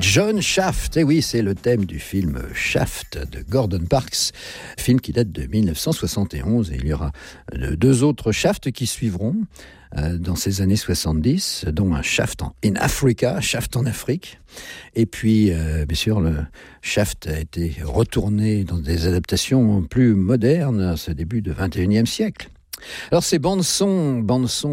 John Shaft, et oui, c'est le thème du film Shaft de Gordon Parks, film qui date de 1971, et il y aura deux autres Shaft qui suivront dans ces années 70, dont un Shaft in Africa, Shaft en Afrique, et puis bien sûr le Shaft a été retourné dans des adaptations plus modernes à ce début du XXIe siècle. Alors ces bandes-son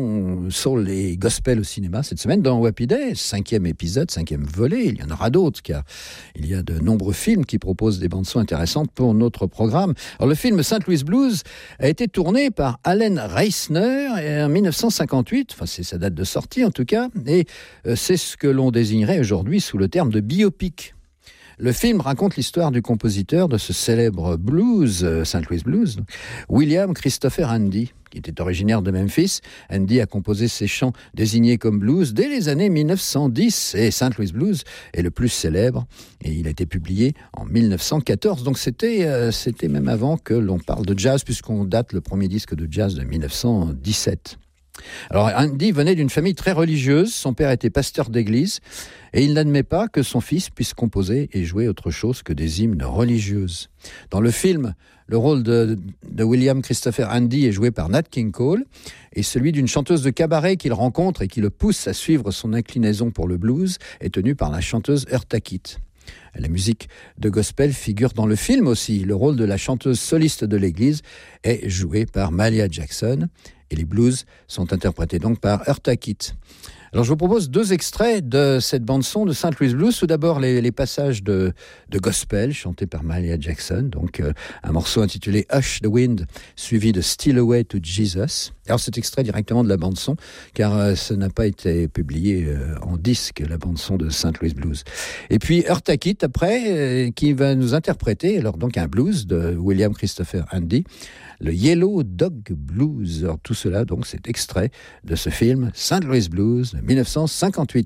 soul et gospel au cinéma cette semaine dans Happy Day, 5e épisode, 5e volet, il y en aura d'autres car il y a de nombreux films qui proposent des bandes-son intéressantes pour notre programme. Alors le film St. Louis Blues a été tourné par Allen Reisner en 1958, enfin c'est sa date de sortie en tout cas, et c'est ce que l'on désignerait aujourd'hui sous le terme de biopic. Le film raconte l'histoire du compositeur de ce célèbre blues, St. Louis Blues, William Christopher Handy, qui était originaire de Memphis. Handy a composé ses chants désignés comme blues dès les années 1910, et St. Louis Blues est le plus célèbre, et il a été publié en 1914, donc c'était même avant que l'on parle de jazz, puisqu'on date le premier disque de jazz de 1917. Alors Handy venait d'une famille très religieuse, son père était pasteur d'église et il n'admet pas que son fils puisse composer et jouer autre chose que des hymnes religieuses. Dans le film, le rôle de William Christopher Handy est joué par Nat King Cole et celui d'une chanteuse de cabaret qu'il rencontre et qui le pousse à suivre son inclinaison pour le blues est tenu par la chanteuse Eartha Kitt. La musique de gospel figure dans le film aussi. Le rôle de la chanteuse soliste de l'église est joué par Mahalia Jackson et les blues sont interprétés donc par Eartha Kitt. Alors je vous propose deux extraits de cette bande-son de St. Louis Blues. Tout d'abord les passages de gospel chantés par Mahalia Jackson, donc un morceau intitulé Hush the Wind, suivi de Steal Away to Jesus. Alors cet extrait directement de la bande-son, car ça n'a pas été publié en disque, la bande-son de St. Louis Blues. Et puis Eartha Kitt après, qui va nous interpréter alors donc un blues de William Christopher Handy, le Yellow Dog Blues. Alors tout cela donc c'est extrait de ce film St. Louis Blues de 1958.